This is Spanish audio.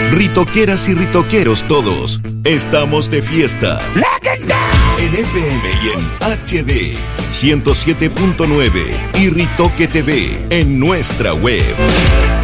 Ritoqueras y ritoqueros todos, estamos de fiesta. En FM y en HD 107.9 y Ritoque TV en nuestra web.